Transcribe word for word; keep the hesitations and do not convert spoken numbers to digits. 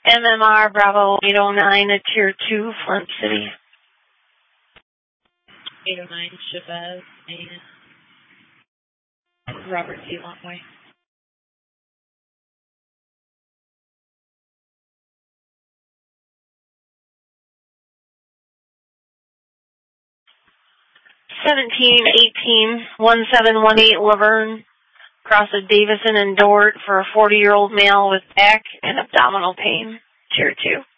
M M R Bravo eight oh nine at Tier two, Flint City. eight oh nine Chavez and Robert C. Longway. seventeen eighteen one seven one eight Laverne, across of Davison and Dort for a forty-year-old male with back and abdominal pain, Tier two.